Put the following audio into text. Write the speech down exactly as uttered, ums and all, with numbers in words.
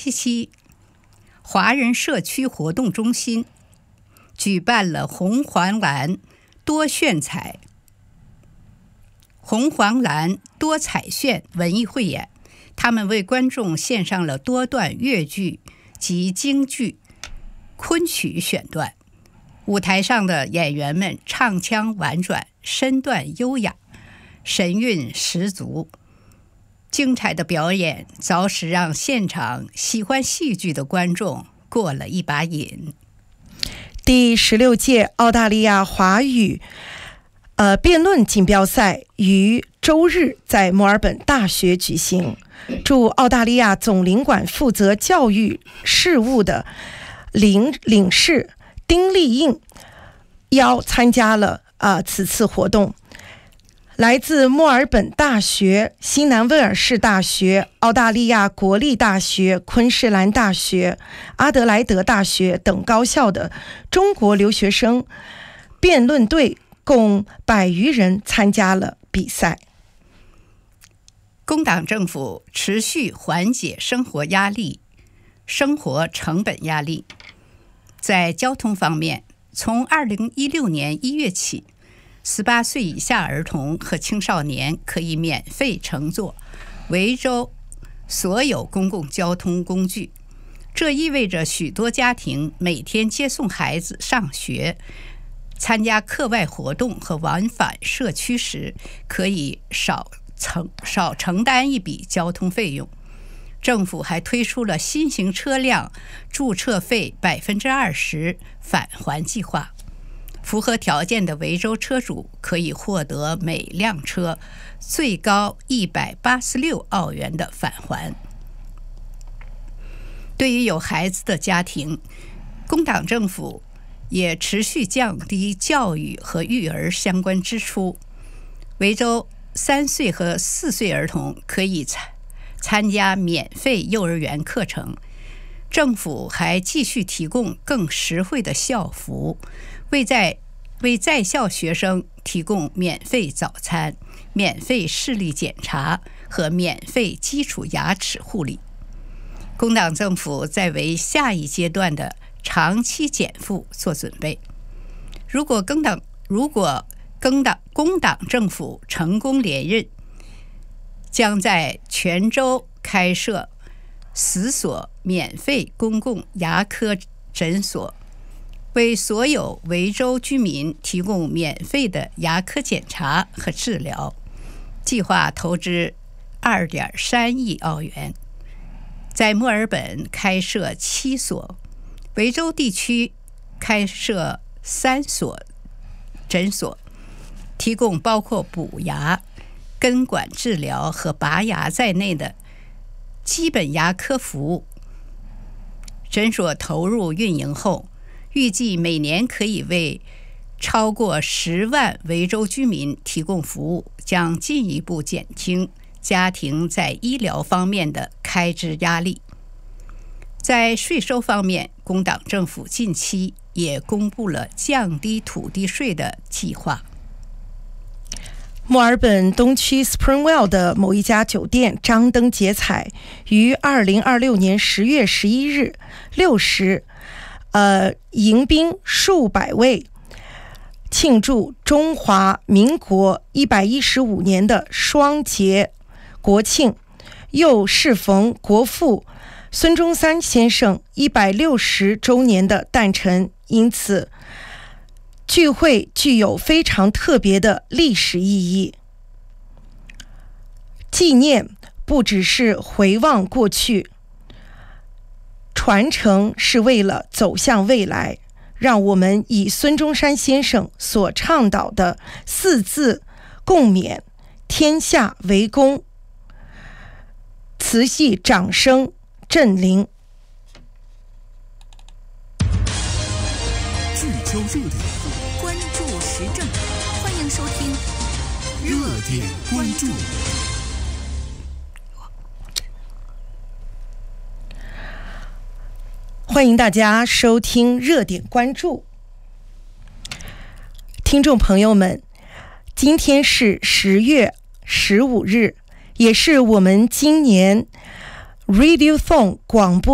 七七，华人社区活动中心举办了红黄蓝多炫彩红黄蓝多彩炫文艺汇演，他们为观众献上了多段粤剧及京剧昆曲选段。舞台上的演员们唱腔婉转，身段优雅，神韵十足。精彩的表演着实让现场喜欢戏剧的观众过了一把瘾。 第十六届澳大利亚华语呃辩论锦标赛于周日在墨尔本大学举行。驻澳大利亚总领馆负责教育事务的领领事丁立应邀参加了呃此次活动。来自墨尔本大学、新南威尔士大学、澳大利亚国立大学、昆士兰大学、阿德莱德大学等高校的中国留学生辩论队共百余人参加了比赛。 工党政府持续缓解生活压力、生活成本压力。在交通方面，从二零一六年一月起，十八岁以下儿童和青少年可以免费乘坐维州所有公共交通工具。这意味着许多家庭每天接送孩子上学、参加课外活动和往返社区时，可以少承少承担一笔交通费用。政府还推出了新型车辆注册费百分之二十返还计划。符合条件的维州车主可以获得每辆车最高一百八十六澳元的返还。对于有孩子的家庭，工党政府也持续降低教育和育儿相关支出。维州三岁和四岁儿童可以参参加免费幼儿园课程。政府还继续提供更实惠的校服，为在为在校学生提供免费早餐、免费视力检查和免费基础牙齿护理。工党政府在为下一阶段的长期减负做准备。如果工党如果工党工党政府成功连任，将在全州开设十所免费公共牙科诊所，为所有维州居民提供免费的牙科检查和治疗。计划投资 二点三亿澳元。在墨尔本开设七所，维州地区开设三所诊所，提供包括补牙、根管治疗和拔牙在内的基本牙科服务。诊所投入运营后，预计每年可以为超过十万维州居民提供服务，将进一步减轻家庭在医疗方面的开支压力。在税收方面，工党政府近期也公布了降低土地税的计划。 墨尔本东区 Springwell 的某一家酒店张灯结彩，于二零二六年十月十一日六时，呃，迎宾数百位，庆祝中华民国一百一十五年的双节国庆，又适逢国父孙中山先生一百六十周年的诞辰，因此聚会具有非常特别的历史意义。纪念不只是回望过去，传承是为了走向未来。让我们以孙中山先生所倡导的四字共勉，天下为公，慈系掌声振灵。 聚焦热点， 关注时政，欢迎收听热点关注。 欢迎大家收听热点关注。听众朋友们，今天是十月十五日，也是我们今年 Radiothon 广播